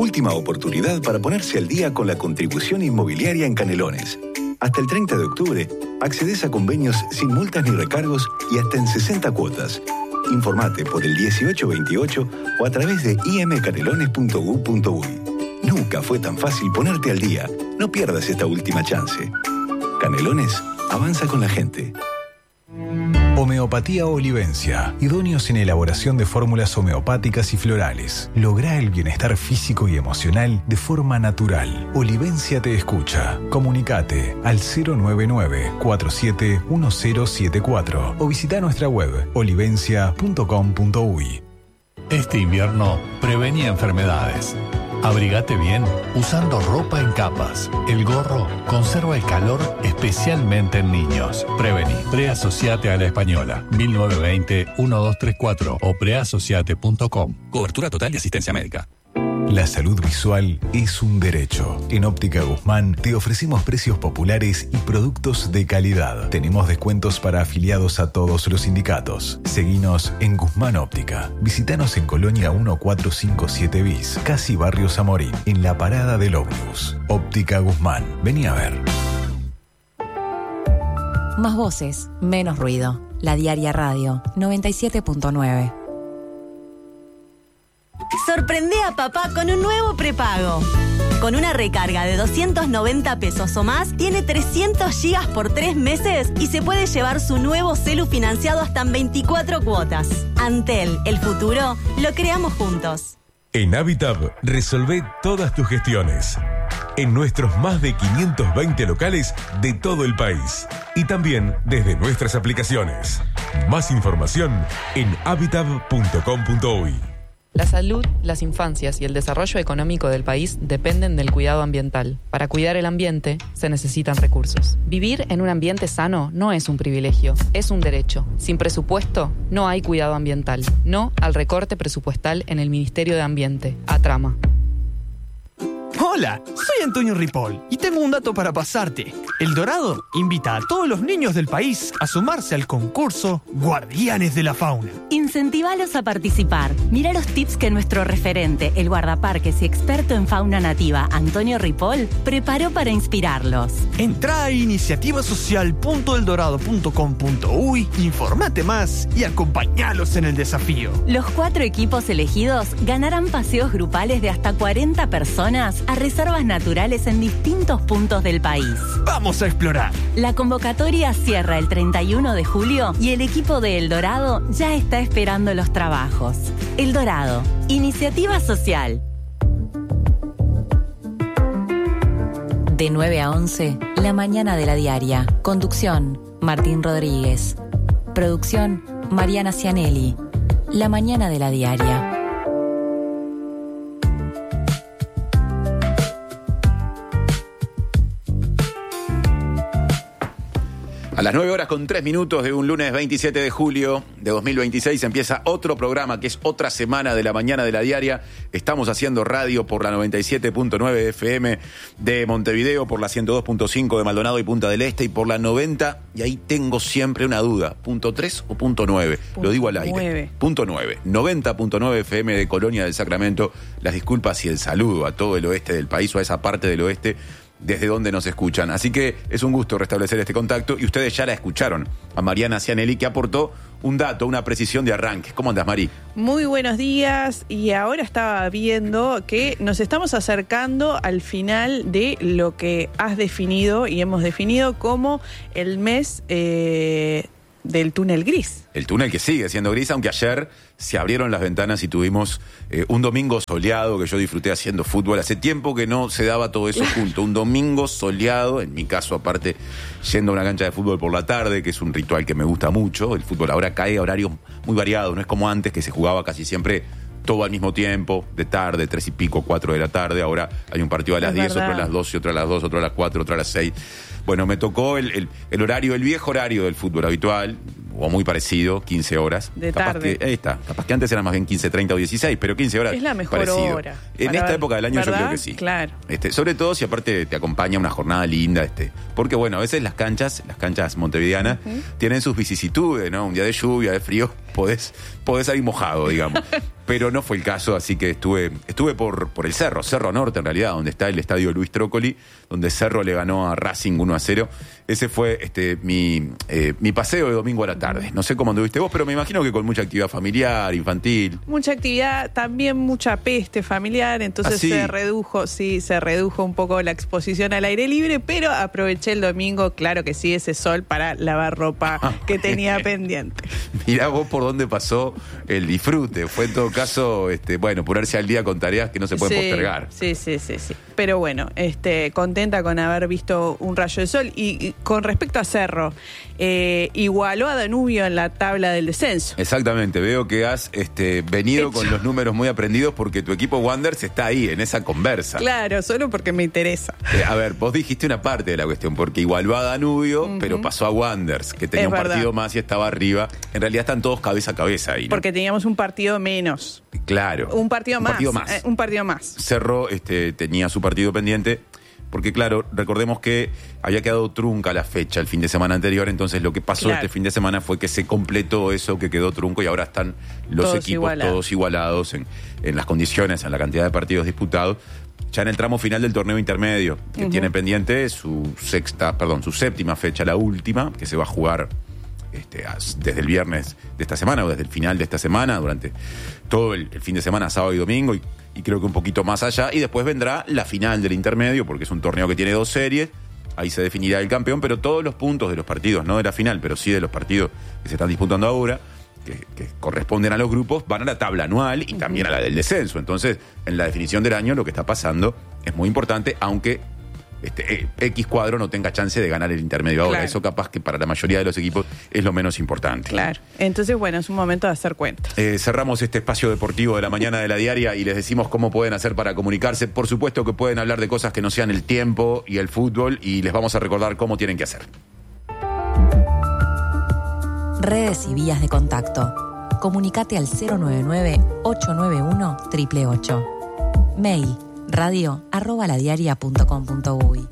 Última oportunidad para ponerse al día con la contribución inmobiliaria en Canelones. Hasta el 30 de octubre, accedes a convenios sin multas ni recargos y hasta en 60 cuotas. Informate por el 1828 o a través de imcanelones.gov.uy. Nunca fue tan fácil ponerte al día. No pierdas esta última chance. Canelones avanza con la gente. Homeopatía Olivencia. Idóneos en elaboración de fórmulas homeopáticas y florales. Lográ el bienestar físico y emocional de forma natural. Olivencia te escucha. Comunicate al 099-471074 o visita nuestra web olivencia.com.uy. Este invierno, prevení enfermedades. Abrigate bien usando ropa en capas. El gorro conserva el calor especialmente en niños. Prevení. Preasociate a la Española. 1920-1234 o preasociate.com. Cobertura total de asistencia médica. La salud visual es un derecho. En Óptica Guzmán te ofrecemos precios populares y productos de calidad. Tenemos descuentos para afiliados a todos los sindicatos. Seguinos en Guzmán Óptica. Visítanos en Colonia 1457 bis, casi Barrio Zamorín, en la parada del ómnibus. Óptica Guzmán. Vení a ver. Más voces, menos ruido. La Diaria Radio 97.9. Sorprende a papá con un nuevo prepago. Con una recarga de 290 pesos o más, tiene 300 gigas por 3 meses y se puede llevar su nuevo celu financiado hasta en 24 cuotas. Antel, el futuro, lo creamos juntos. En Habitab, resolvé todas tus gestiones. En nuestros más de 520 locales de todo el país. Y también desde nuestras aplicaciones. Más información en habitab.com.uy. La salud, las infancias y el desarrollo económico del país dependen del cuidado ambiental. Para cuidar el ambiente, se necesitan recursos. Vivir en un ambiente sano no es un privilegio, es un derecho. Sin presupuesto, no hay cuidado ambiental. No al recorte presupuestal en el Ministerio de Ambiente, ATRAMA. Hola, soy Antonio Ripoll y tengo un dato para pasarte. El Dorado invita a todos los niños del país a sumarse al concurso Guardianes de la Fauna. Incentivalos a participar. Mira los tips que nuestro referente, el guardaparques y experto en fauna nativa, Antonio Ripoll, preparó para inspirarlos. Entrá a iniciativasocial.eldorado.com.uy, informate más y acompañalos en el desafío. Los 4 equipos elegidos ganarán paseos grupales de hasta 40 personas a reservas naturales en distintos puntos del país. ¡Vamos a explorar! La convocatoria cierra el 31 de julio y el equipo de El Dorado ya está esperando los trabajos. El Dorado, iniciativa social. De 9 a 11, la mañana de la diaria. Conducción, Martín Rodríguez. Producción, Mariana Cianelli. La mañana de la diaria. A las 9:03 de un lunes 27 de julio de 2026 empieza otro programa que es otra semana de la mañana de la diaria. Estamos haciendo radio por la 97.9 FM de Montevideo, por la 102.5 de Maldonado y Punta del Este y por la 90, y ahí tengo siempre una duda, ¿.3 o .9? Lo digo al aire. .9, 90.9 FM de Colonia del Sacramento. Las disculpas y el saludo a todo el oeste del país o a esa parte del oeste desde donde nos escuchan. Así que es un gusto restablecer este contacto y ustedes ya la escucharon a Mariana Cianelli, que aportó un dato, una precisión de arranque. ¿Cómo andas, Mari? Muy buenos días, y ahora estaba viendo que nos estamos acercando al final de lo que has definido y hemos definido como el mes del túnel gris. El túnel que sigue siendo gris, aunque ayer se abrieron las ventanas y tuvimos un domingo soleado que yo disfruté haciendo fútbol. Hace tiempo que no se daba todo eso junto. Un domingo soleado, en mi caso aparte, yendo a una cancha de fútbol por la tarde, que es un ritual que me gusta mucho. El fútbol ahora cae a horarios muy variados, no es como antes que se jugaba casi siempre todo al mismo tiempo, de tarde, 3 y pico, 4 de la tarde. Ahora hay un partido a las 10, otro a las 12, otro a las 2, otro a las 4, otro a las 6. Bueno, me tocó el horario, el viejo horario del fútbol habitual, o muy parecido, 15 horas. De tarde. Ahí está, capaz que antes eran más bien 15, 30 o 16, pero 15 horas es la mejor parecido. hora. En esta época del año, ¿verdad? Yo creo que sí. Claro. Sobre todo si aparte te acompaña una jornada linda, porque bueno, a veces las canchas montevideanas tienen sus vicisitudes, ¿no? Un día de lluvia, de frío, podés salir mojado, digamos. pero no fue el caso, así que estuve por el Cerro Norte en realidad, donde está el estadio Luis Trócoli, donde Cerro le ganó a Racing 1-0. Ese fue mi paseo de domingo a la tarde. No sé cómo anduviste vos, pero me imagino que con mucha actividad familiar, infantil. Mucha actividad, también mucha peste familiar, entonces se redujo un poco la exposición al aire libre, pero aproveché el domingo, claro que sí, ese sol para lavar ropa que tenía pendiente. Mirá vos por dónde pasó el disfrute. Fue en todo caso, ponerse al día con tareas que no se pueden postergar. Sí. Pero bueno, contenta con haber visto un rayo de sol. Y con respecto a Cerro, igualó a Danubio en la tabla del descenso. Exactamente, veo que has venido con los números muy aprendidos porque tu equipo Wanderers está ahí, en esa conversa. Claro, solo porque me interesa. A ver, vos dijiste una parte de la cuestión, porque igualó a Danubio, pero pasó a Wanderers, que tenía un partido más y estaba arriba. En realidad están todos cabeza a cabeza ahí, ¿no? Porque teníamos un partido menos. Claro. Un partido más. Cerro tenía su partido pendiente, porque claro, recordemos que había quedado trunca la fecha el fin de semana anterior, entonces lo que pasó este fin de semana fue que se completó eso que quedó trunco y ahora están los equipos todos igualados en las condiciones, en la cantidad de partidos disputados. Ya en el tramo final del torneo intermedio, que tiene pendiente su séptima fecha, la última, que se va a jugar desde el viernes de esta semana o desde el final de esta semana, durante todo el fin de semana, sábado y domingo, y creo que un poquito más allá, y después vendrá la final del intermedio, porque es un torneo que tiene 2 series, ahí se definirá el campeón, pero todos los puntos de los partidos, no de la final, pero sí de los partidos que se están disputando ahora, que corresponden a los grupos, van a la tabla anual y también a la del descenso. Entonces, en la definición del año lo que está pasando es muy importante, aunque X cuadro no tenga chance de ganar el intermedio ahora. Claro. Eso capaz que para la mayoría de los equipos es lo menos importante. Claro. Entonces, bueno, es un momento de hacer cuentas. Cerramos este espacio deportivo de la mañana de la diaria y les decimos cómo pueden hacer para comunicarse. Por supuesto que pueden hablar de cosas que no sean el tiempo y el fútbol, y les vamos a recordar cómo tienen que hacer. Redes y vías de contacto. Comunicate al 099-891-888. Mail radio@ladiaria.com.uy.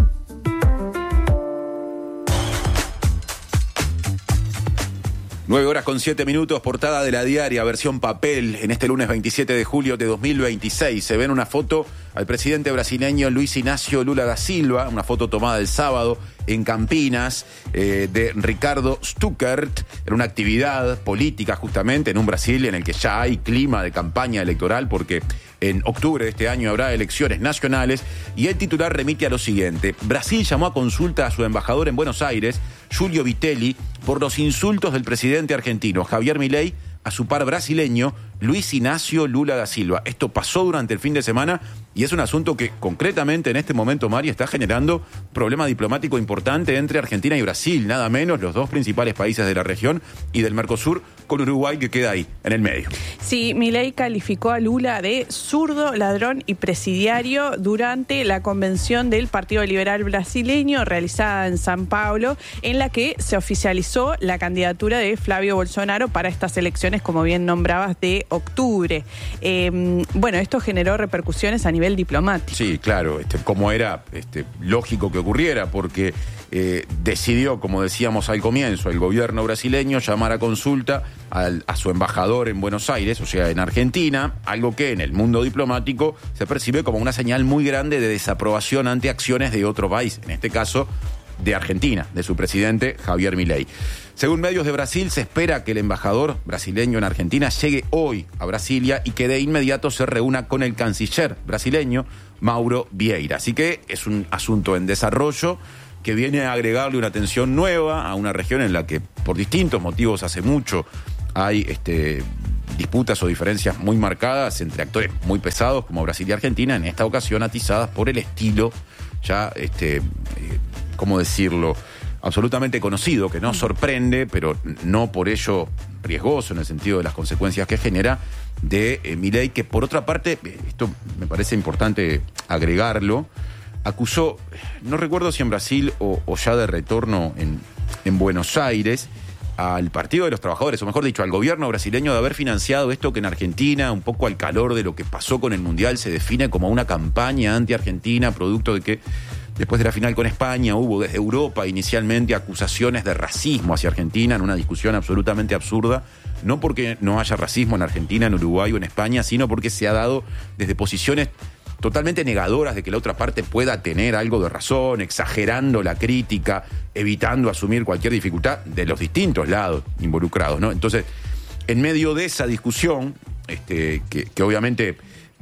9:07, portada de la diaria, versión papel, en este lunes 27 de julio de 2026. Se ve en una foto al presidente brasileño Luis Inácio Lula da Silva, una foto tomada el sábado en Campinas, de Ricardo Stuckert, en una actividad política justamente en un Brasil en el que ya hay clima de campaña electoral, porque en octubre de este año habrá elecciones nacionales, y el titular remite a lo siguiente: Brasil llamó a consulta a su embajador en Buenos Aires, Julio Vitelli, por los insultos del presidente argentino Javier Milei a su par brasileño Luis Inácio Lula da Silva. Esto pasó durante el fin de semana y es un asunto que concretamente en este momento, Mari, está generando problema diplomático importante entre Argentina y Brasil, nada menos, los dos principales países de la región y del Mercosur, con Uruguay que queda ahí, en el medio. Sí, Milei calificó a Lula de zurdo, ladrón y presidiario durante la convención del Partido Liberal Brasileño realizada en San Pablo, en la que se oficializó la candidatura de Flavio Bolsonaro para estas elecciones, como bien nombrabas, de octubre. Bueno, esto generó repercusiones a nivel diplomático. Sí, claro, como era lógico que ocurriera, porque decidió, como decíamos al comienzo, el gobierno brasileño llamar a consulta a su embajador en Buenos Aires, o sea, en Argentina, algo que en el mundo diplomático se percibe como una señal muy grande de desaprobación ante acciones de otro país, en este caso de Argentina, de su presidente Javier Milei. Según medios de Brasil, se espera que el embajador brasileño en Argentina llegue hoy a Brasilia y que de inmediato se reúna con el canciller brasileño Mauro Vieira. Así que es un asunto en desarrollo que viene a agregarle una tensión nueva a una región en la que por distintos motivos hace mucho hay disputas o diferencias muy marcadas entre actores muy pesados como Brasil y Argentina, en esta ocasión atizadas por el estilo ya, ¿cómo decirlo?, absolutamente conocido, que no sorprende, pero no por ello riesgoso en el sentido de las consecuencias que genera, de Milei, que por otra parte, esto me parece importante agregarlo, acusó, no recuerdo si en Brasil o ya de retorno en Buenos Aires, al Partido de los Trabajadores, o mejor dicho, al gobierno brasileño, de haber financiado esto que en Argentina, un poco al calor de lo que pasó con el Mundial, se define como una campaña anti-Argentina, producto de que después de la final con España hubo desde Europa inicialmente acusaciones de racismo hacia Argentina en una discusión absolutamente absurda no porque no haya racismo en Argentina, en Uruguay o en España, sino porque se ha dado desde posiciones totalmente negadoras de que la otra parte pueda tener algo de razón, exagerando la crítica, evitando asumir cualquier dificultad de los distintos lados involucrados, ¿no? Entonces, en medio de esa discusión, que obviamente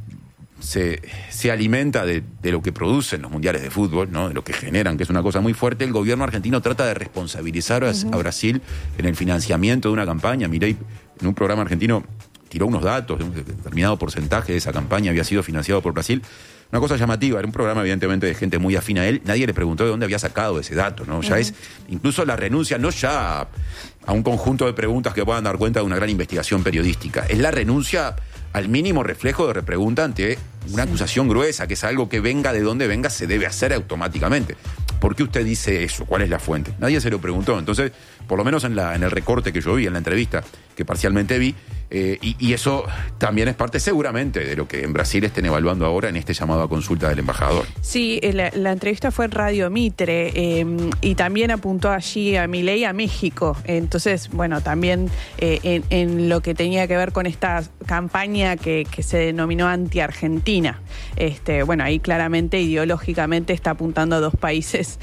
se alimenta de lo que producen los mundiales de fútbol, ¿no? De lo que generan, que es una cosa muy fuerte, el gobierno argentino trata de responsabilizar a Brasil en el financiamiento de una campaña. Milei, en un programa argentino, tiró unos datos de un determinado porcentaje de esa campaña había sido financiado por Brasil. Una cosa llamativa, era un programa evidentemente de gente muy afín a él, nadie le preguntó de dónde había sacado ese dato, ¿no? Ya es incluso la renuncia, no ya a un conjunto de preguntas que puedan dar cuenta de una gran investigación periodística, es la renuncia al mínimo reflejo de repregunta ante una acusación gruesa, que es algo que venga de donde venga, se debe hacer automáticamente. ¿Por qué usted dice eso? ¿Cuál es la fuente? Nadie se lo preguntó. Entonces, por lo menos en el recorte que yo vi, en la entrevista que parcialmente vi, y eso también es parte seguramente de lo que en Brasil estén evaluando ahora en este llamado a consulta del embajador. Sí, la entrevista fue en Radio Mitre y también apuntó allí a Milei, a México. Entonces, bueno, también en lo que tenía que ver con esta campaña que se denominó anti-Argentina. Bueno, ahí claramente ideológicamente está apuntando a dos países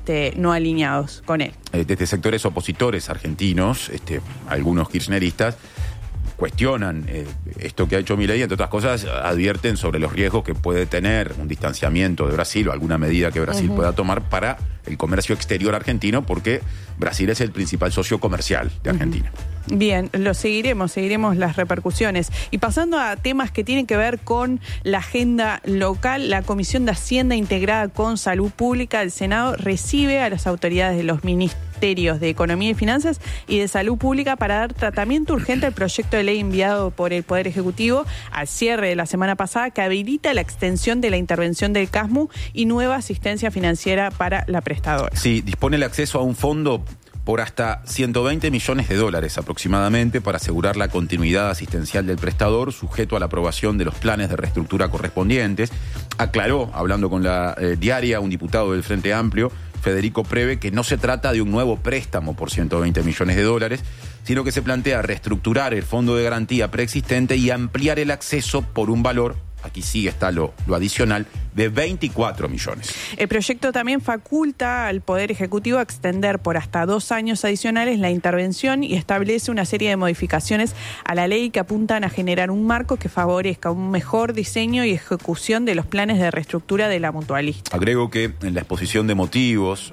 no alineados con él. Desde sectores opositores argentinos, algunos kirchneristas cuestionan esto que ha hecho Milei, entre otras cosas advierten sobre los riesgos que puede tener un distanciamiento de Brasil o alguna medida que Brasil pueda tomar para el comercio exterior argentino, porque Brasil es el principal socio comercial de Argentina. Bien, lo seguiremos las repercusiones. Y pasando a temas que tienen que ver con la agenda local, la Comisión de Hacienda integrada con Salud Pública del Senado recibe a las autoridades de los ministerios de Economía y Finanzas y de Salud Pública para dar tratamiento urgente al proyecto de ley enviado por el Poder Ejecutivo al cierre de la semana pasada, que habilita la extensión de la intervención del CASMU y nueva asistencia financiera para la prestadora. Sí, dispone el acceso a un fondo por hasta $120 millones aproximadamente para asegurar la continuidad asistencial del prestador, sujeto a la aprobación de los planes de reestructura correspondientes. Aclaró, hablando con la diaria, un diputado del Frente Amplio, Federico Preve, que no se trata de un nuevo préstamo por $120 millones, sino que se plantea reestructurar el fondo de garantía preexistente y ampliar el acceso por un valor, aquí sí está lo adicional, de 24 millones. El proyecto también faculta al Poder Ejecutivo a extender por hasta 2 años adicionales la intervención y establece una serie de modificaciones a la ley que apuntan a generar un marco que favorezca un mejor diseño y ejecución de los planes de reestructura de la mutualista. Agrego que en la exposición de motivos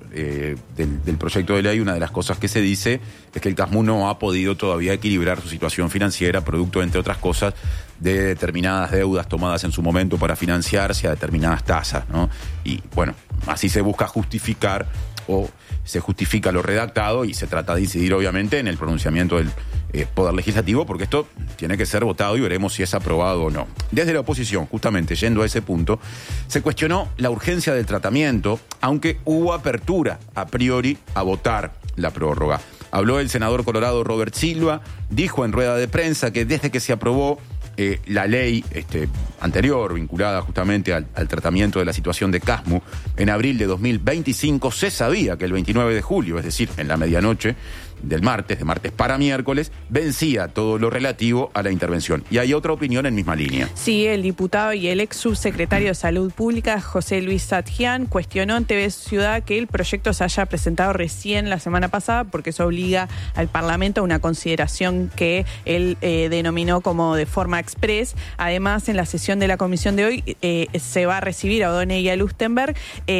del proyecto de ley, una de las cosas que se dice es que el CASMU no ha podido todavía equilibrar su situación financiera, producto, entre otras cosas, de determinadas deudas tomadas en su momento para financiarse a determinadas tasas, ¿no? Y bueno, así se busca justificar o se justifica lo redactado y se trata de incidir obviamente en el pronunciamiento del Poder Legislativo, porque esto tiene que ser votado y veremos si es aprobado o no. Desde la oposición, justamente yendo a ese punto, se cuestionó la urgencia del tratamiento, aunque hubo apertura a priori a votar la prórroga. Habló el senador colorado Robert Silva, dijo en rueda de prensa que desde que se aprobó la ley anterior, vinculada justamente al tratamiento de la situación de CASMU, en abril de 2025, se sabía que el 29 de julio, es decir, en la medianoche del martes, de martes para miércoles, vencía todo lo relativo a la intervención. Y hay otra opinión en misma línea. Sí, el diputado y el ex subsecretario de Salud Pública, José Luis Satjian, cuestionó en TV Ciudad que el proyecto se haya presentado recién la semana pasada, porque eso obliga al Parlamento a una consideración que él denominó como de forma express. Además, en la sesión de la comisión de hoy se va a recibir a O'Donnell y a Lustenberg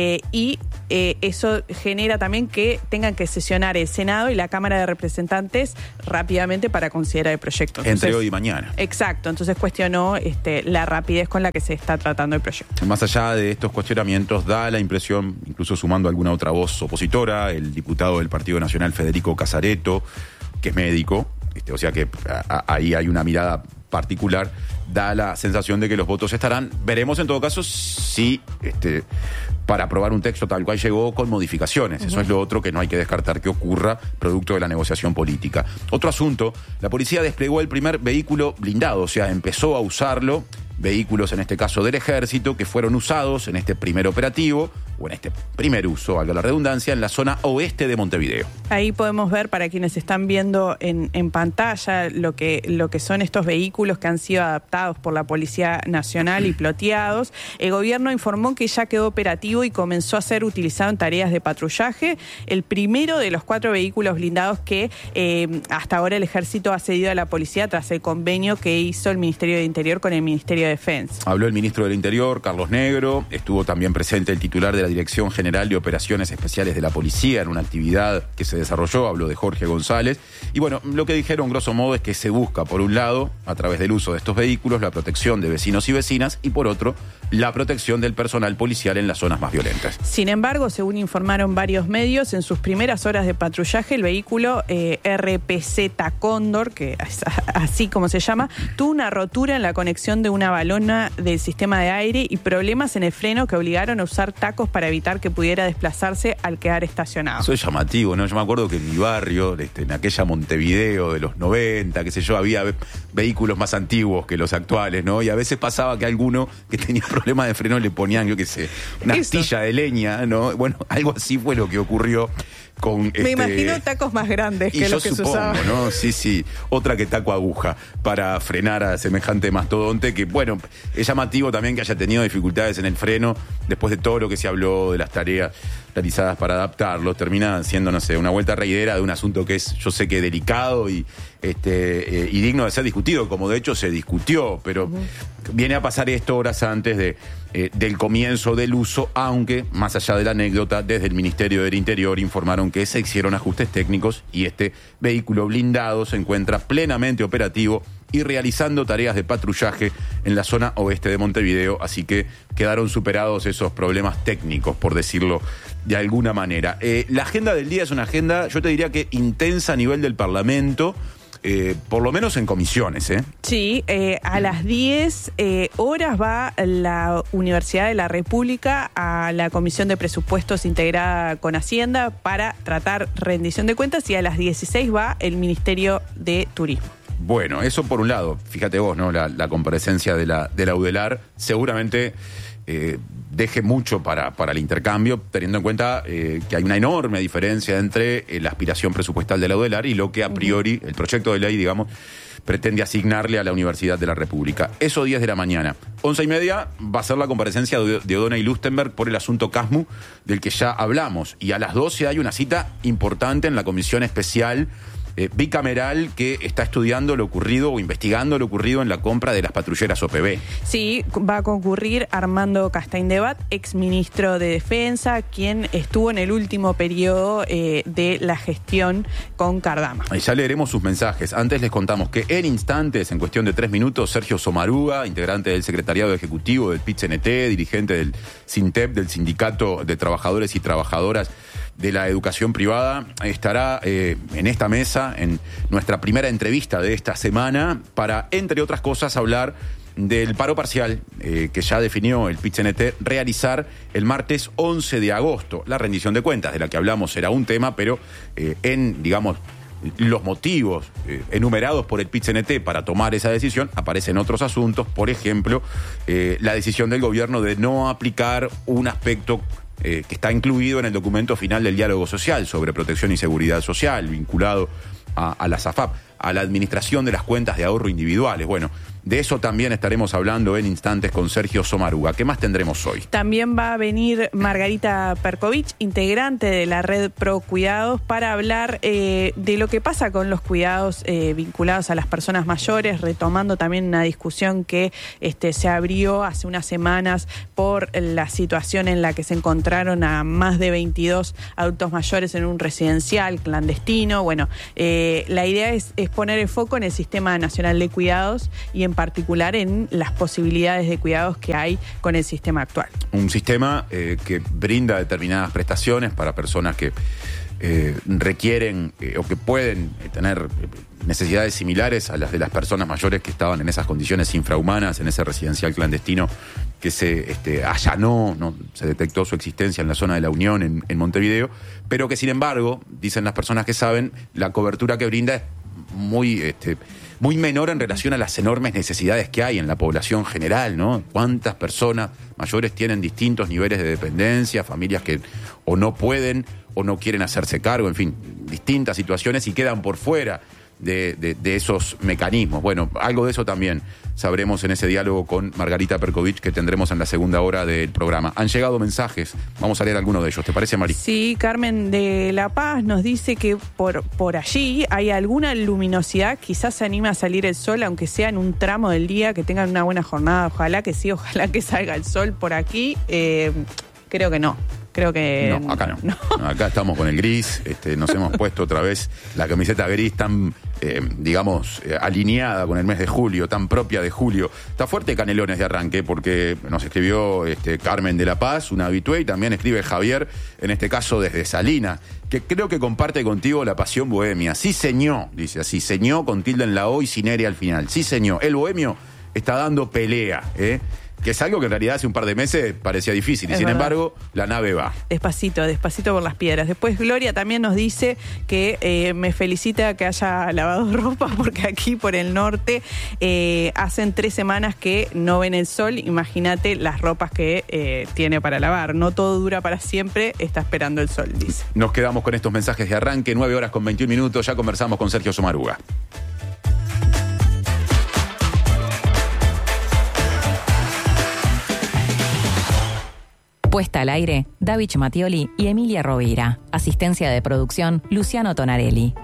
y eso genera también que tengan que sesionar el Senado y la Cámara de Representantes rápidamente para considerar el proyecto. Entonces, entre hoy y mañana. Exacto, entonces cuestionó la rapidez con la que se está tratando el proyecto. Más allá de estos cuestionamientos, da la impresión, incluso sumando alguna otra voz opositora, el diputado del Partido Nacional Federico Casareto, que es médico, o sea que ahí hay una mirada particular, da la sensación de que los votos estarán. Veremos en todo caso si para aprobar un texto tal cual llegó con modificaciones. Eso es lo otro que no hay que descartar que ocurra producto de la negociación política. Otro asunto, la policía desplegó el primer vehículo blindado, o sea, empezó a usarlo, vehículos en este caso del Ejército, que fueron usados en este primer operativo o en este primer uso, valga la redundancia, en la zona oeste de Montevideo. Ahí podemos ver, para quienes están viendo en pantalla, lo que son estos vehículos que han sido adaptados por la Policía Nacional y ploteados. El gobierno informó que ya quedó operativo y comenzó a ser utilizado en tareas de patrullaje. El primero de los 4 vehículos blindados que hasta ahora el Ejército ha cedido a la policía tras el convenio que hizo el Ministerio de Interior con el Ministerio de Defensa. Habló el ministro del Interior, Carlos Negro. Estuvo también presente el titular de la Dirección General de Operaciones Especiales de la Policía en una actividad que se desarrolló. Habló de Jorge González. Y bueno, lo que dijeron grosso modo es que se busca, por un lado, a través del uso de estos vehículos, la protección de vecinos y vecinas, y por otro, la protección del personal policial en las zonas más violentas. Sin embargo, según informaron varios medios, en sus primeras horas de patrullaje, el vehículo RPZ Cóndor, que es así como se llama, tuvo una rotura en la conexión de una balona del sistema de aire y problemas en el freno que obligaron a usar tacos para evitar que pudiera desplazarse al quedar estacionado. Eso es llamativo, ¿no? Yo me acuerdo que en mi barrio, en aquella Montevideo de los 90, qué sé yo, había vehículos más antiguos que los actuales, ¿no? Y a veces pasaba que alguno que tenía problemas de freno le ponían, yo qué sé, una astilla de leña, ¿no? Bueno, algo así fue lo que ocurrió con Me imagino tacos más grandes que los que se usaban. ¿No? Sí. Otra que taco aguja para frenar a semejante mastodonte, que bueno, es llamativo también que haya tenido dificultades en el freno después de todo lo que se habló de las tareas realizadas para adaptarlos. Termina siendo, no sé, una vuelta reidera de un asunto que es, yo sé que delicado y digno de ser discutido, como de hecho se discutió, pero viene a pasar esto horas antes del comienzo del uso, aunque, más allá de la anécdota, desde el Ministerio del Interior informaron que se hicieron ajustes técnicos y este vehículo blindado se encuentra plenamente operativo y realizando tareas de patrullaje en la zona oeste de Montevideo, así que quedaron superados esos problemas técnicos, por decirlo de alguna manera. La agenda del día es una agenda, yo te diría que intensa a nivel del Parlamento, por lo menos en comisiones, ¿eh? Sí, a las 10 horas va la Universidad de la República a la Comisión de Presupuestos integrada con Hacienda para tratar rendición de cuentas, y a las 16 va el Ministerio de Turismo. Bueno, eso por un lado, fíjate vos, ¿no? La comparecencia de la UDELAR seguramente deje mucho para el intercambio, teniendo en cuenta que hay una enorme diferencia entre la aspiración presupuestal de la UDELAR y lo que a priori el proyecto de ley, digamos, pretende asignarle a la Universidad de la República. Eso 10 de la mañana. 11:30 va a ser la comparecencia de O'Donnell Lustenberg por el asunto Casmu, del que ya hablamos. Y a las 12 hay una cita importante en la comisión especial bicameral que está estudiando lo ocurrido o investigando lo ocurrido en la compra de las patrulleras OPB. Sí, va a concurrir Armando Castaindebat, exministro de Defensa, quien estuvo en el último periodo de la gestión con Cardama. Y ya leeremos sus mensajes. Antes les contamos que en instantes, en cuestión de 3 minutos, Sergio Somaruga, integrante del Secretariado Ejecutivo del PIT-CNT, dirigente del SINTEP, del Sindicato de Trabajadores y Trabajadoras de la Educación Privada, estará en esta mesa, en nuestra primera entrevista de esta semana, para, entre otras cosas, hablar del paro parcial que ya definió el PIT-CNT realizar el martes 11 de agosto. La rendición de cuentas, de la que hablamos, será un tema, pero en, digamos, los motivos enumerados por el PIT-CNT para tomar esa decisión, aparecen otros asuntos, por ejemplo, la decisión del gobierno de no aplicar un aspecto que está incluido en el documento final del diálogo social sobre protección y seguridad social, vinculado a la SAFAP, a la administración de las cuentas de ahorro individuales. Bueno, de eso también estaremos hablando en instantes con Sergio Somaruga. ¿Qué más tendremos hoy? También va a venir Margarita Perkovich, integrante de la Red Pro Cuidados, para hablar de lo que pasa con los cuidados vinculados a las personas mayores, retomando también una discusión que se abrió hace unas semanas por la situación en la que se encontraron a más de 22 adultos mayores en un residencial clandestino. Bueno, la idea es poner el foco en el Sistema Nacional de Cuidados y en particular en las posibilidades de cuidados que hay con el sistema actual. Un sistema que brinda determinadas prestaciones para personas que requieren o que pueden tener necesidades similares a las de las personas mayores que estaban en esas condiciones infrahumanas, en ese residencial clandestino que se allanó, ¿no? Se detectó su existencia en la zona de La Unión, en Montevideo, pero que sin embargo, dicen las personas que saben, la cobertura que brinda es muy muy menor en relación a las enormes necesidades que hay en la población general, ¿no? ¿Cuántas personas mayores tienen distintos niveles de dependencia, familias que o no pueden o no quieren hacerse cargo, en fin, distintas situaciones y quedan por fuera de esos mecanismos? Bueno, algo de eso también sabremos en ese diálogo con Margarita Perkovich que tendremos en la segunda hora del programa. Han llegado mensajes, vamos a leer algunos de ellos, ¿te parece, Mari? Sí, Carmen de La Paz nos dice que por allí hay alguna luminosidad, quizás se anima a salir el sol, aunque sea en un tramo del día, que tengan una buena jornada, ojalá que sí, ojalá que salga el sol por aquí. Creo que no. Creo que... No, acá no. Acá estamos con el gris, nos hemos puesto otra vez la camiseta gris tan, alineada con el mes de julio, tan propia de julio. Está fuerte Canelones de arranque porque nos escribió Carmen de La Paz, una habitué, y también escribe Javier, en este caso desde Salinas, que creo que comparte contigo la pasión bohemia. Sí, señor, dice así, señor con tilde en la O y sin ere al final. Sí, señor, el bohemio está dando pelea, que es algo que en realidad hace un par de meses parecía difícil, y sin embargo la nave va. Despacito por las piedras. Después Gloria también nos dice que me felicita que haya lavado ropa, porque aquí por el norte hacen 3 semanas que no ven el sol. Imagínate las ropas que tiene para lavar. No todo dura para siempre, está esperando el sol, dice. Nos quedamos con estos mensajes de arranque, 9:21, ya conversamos con Sergio Somaruga. Puesta al aire, David Mattioli y Emilia Rovira. Asistencia de producción, Luciano Tonarelli.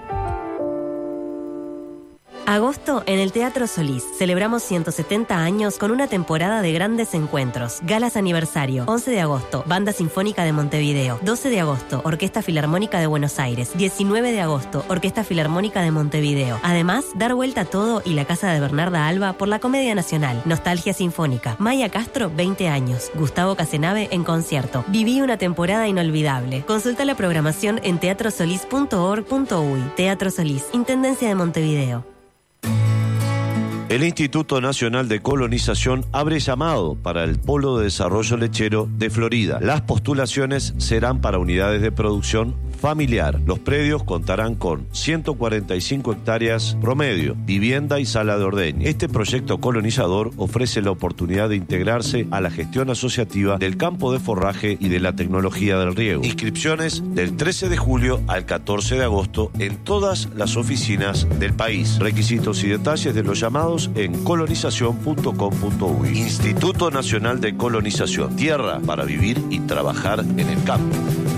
Agosto en el Teatro Solís. Celebramos 170 años con una temporada de grandes encuentros. Galas aniversario. 11 de agosto, Banda Sinfónica de Montevideo. 12 de agosto, Orquesta Filarmónica de Buenos Aires. 19 de agosto, Orquesta Filarmónica de Montevideo. Además, dar vuelta a todo y la casa de Bernarda Alba por la Comedia Nacional. Nostalgia Sinfónica. Maya Castro, 20 años. Gustavo Casenave en concierto. Viví una temporada inolvidable. Consulta la programación en teatrosolís.org.uy. Teatro Solís, Intendencia de Montevideo. El Instituto Nacional de Colonización abre llamado para el Polo de Desarrollo Lechero de Florida. Las postulaciones serán para unidades de producción familiar. Los predios contarán con 145 hectáreas promedio, vivienda y sala de ordeño. Este proyecto colonizador ofrece la oportunidad de integrarse a la gestión asociativa del campo de forraje y de la tecnología del riego. Inscripciones del 13 de julio al 14 de agosto en todas las oficinas del país. Requisitos y detalles de los llamados en colonización.com.uy. Instituto Nacional de Colonización. Tierra para vivir y trabajar en el campo.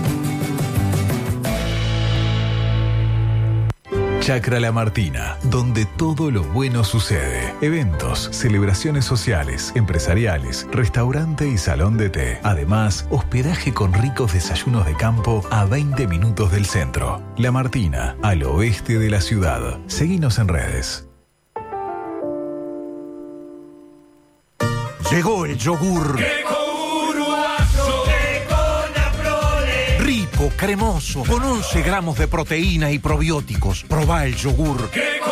Chacra La Martina, donde todo lo bueno sucede. Eventos, celebraciones sociales, empresariales, restaurante y salón de té. Además, hospedaje con ricos desayunos de campo a 20 minutos del centro. La Martina, al oeste de la ciudad. Seguinos en redes. Llegó el yogur. Rico, cremoso, con 11 gramos de proteína y probióticos. Probá el yogur.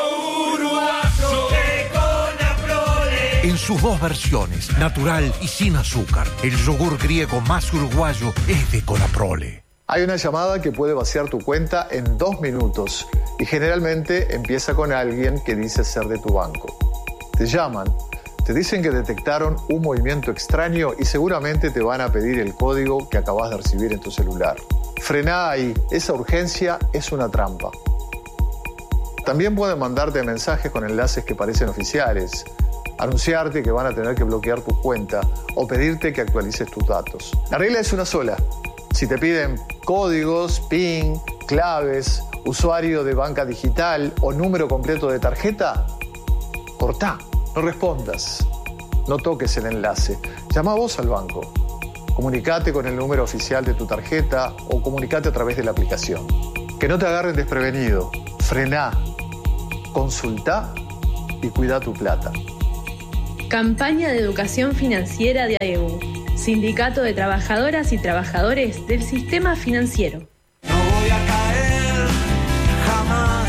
En sus 2 versiones, natural y sin azúcar. El yogur griego más uruguayo es de Conaprole. Hay una llamada que puede vaciar tu cuenta en 2 minutos y generalmente empieza con alguien que dice ser de tu banco. Te llaman, te dicen que detectaron un movimiento extraño y seguramente te van a pedir el código que acabas de recibir en tu celular. Frená ahí, esa urgencia es una trampa. También pueden mandarte mensajes con enlaces que parecen oficiales, anunciarte que van a tener que bloquear tu cuenta o pedirte que actualices tus datos. La regla es una sola. Si te piden códigos, PIN, claves, usuario de banca digital o número completo de tarjeta, cortá. No respondas, no toques el enlace, llama vos al banco, comunicate con el número oficial de tu tarjeta o comunicate a través de la aplicación. Que no te agarren desprevenido, frená, consultá y cuida tu plata. Campaña de educación financiera de AEU, Sindicato de Trabajadoras y Trabajadores del Sistema Financiero. No voy a caer jamás.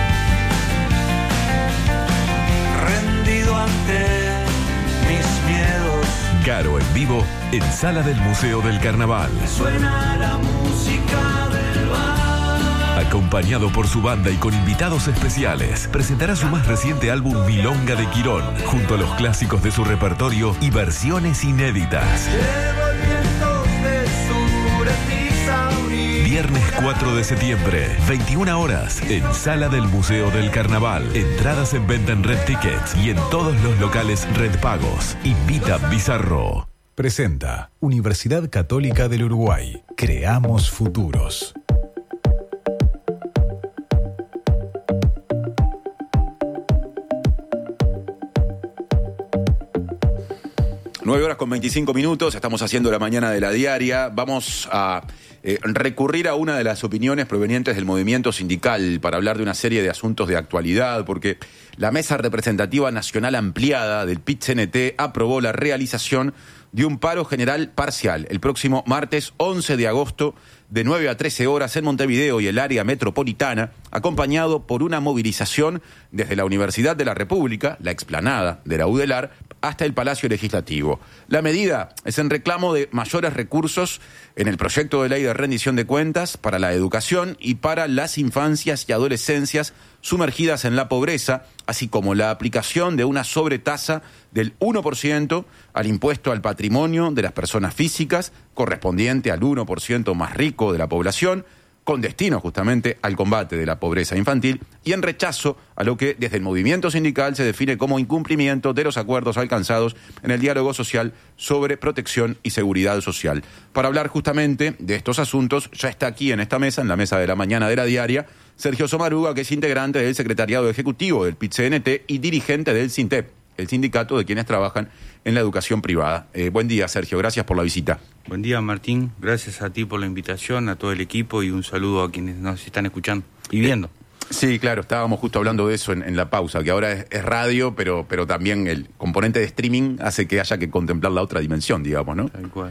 Ante mis miedos. Caro en vivo en Sala del Museo del Carnaval. Suena la música del bar. Acompañado por su banda y con invitados especiales, presentará su más reciente álbum Milonga de Quirón, junto a los clásicos de su repertorio y versiones inéditas. Viernes 4 de septiembre, 21 horas, en Sala del Museo del Carnaval. Entradas en venta en Red Tickets y en todos los locales Red Pagos. Invita Bizarro. Presenta Universidad Católica del Uruguay. Creamos futuros. Nueve horas con 25 minutos, estamos haciendo la mañana de la diaria. Vamos a recurrir a una de las opiniones provenientes del movimiento sindical para hablar de una serie de asuntos de actualidad, porque la Mesa Representativa Nacional Ampliada del PIT-CNT aprobó la realización de un paro general parcial el próximo martes 11 de agosto de 9 a 13 horas en Montevideo y el área metropolitana, acompañado por una movilización desde la Universidad de la República, la explanada de la UDELAR, hasta el Palacio Legislativo. La medida es en reclamo de mayores recursos en el proyecto de ley de rendición de cuentas para la educación y para las infancias y adolescencias sumergidas en la pobreza, así como la aplicación de una sobretasa del 1% al impuesto al patrimonio de las personas físicas, correspondiente al 1% más rico de la población, con destino justamente al combate de la pobreza infantil y en rechazo a lo que desde el movimiento sindical se define como incumplimiento de los acuerdos alcanzados en el diálogo social sobre protección y seguridad social. Para hablar justamente de estos asuntos, ya está aquí en esta mesa, en la mesa de la mañana de la diaria, Sergio Somaruga, que es integrante del secretariado ejecutivo del PIT-CNT y dirigente del SINTEP, el sindicato de quienes trabajan en la educación privada. Buen día, Sergio, gracias por la visita. Buen día, Martín, gracias a ti por la invitación, a todo el equipo y un saludo a quienes nos están escuchando y viendo. Sí, claro, estábamos justo hablando de eso en la pausa, que ahora es radio, pero también el componente de streaming hace que haya que contemplar la otra dimensión, digamos, ¿no? Tal cual.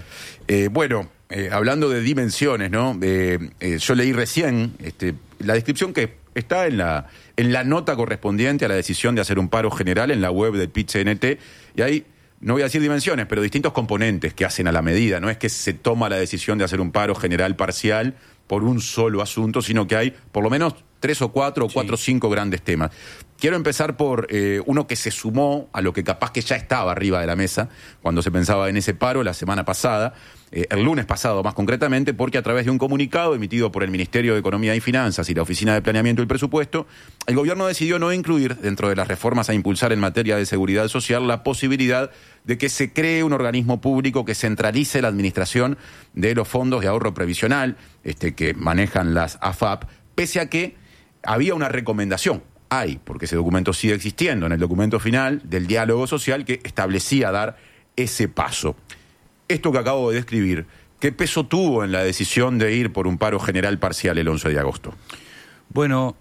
Hablando de dimensiones, ¿no? Yo leí recién la descripción que está en la nota correspondiente a la decisión de hacer un paro general en la web del PIT-CNT, y ahí, no voy a decir dimensiones, pero distintos componentes que hacen a la medida. No es que se toma la decisión de hacer un paro general parcial por un solo asunto, sino que hay por lo menos 3 o 4 o 5 grandes temas. Quiero empezar por uno que se sumó a lo que capaz que ya estaba arriba de la mesa cuando se pensaba en ese paro la semana pasada, el lunes pasado más concretamente, porque a través de un comunicado emitido por el Ministerio de Economía y Finanzas y la Oficina de Planeamiento y Presupuesto, el gobierno decidió no incluir dentro de las reformas a impulsar en materia de seguridad social la posibilidad de que se cree un organismo público que centralice la administración de los fondos de ahorro previsional que manejan las AFAP, pese a que había una recomendación. Porque ese documento sigue existiendo en el documento final del diálogo social que establecía dar ese paso. Esto que acabo de describir, ¿qué peso tuvo en la decisión de ir por un paro general parcial el 11 de agosto? Bueno,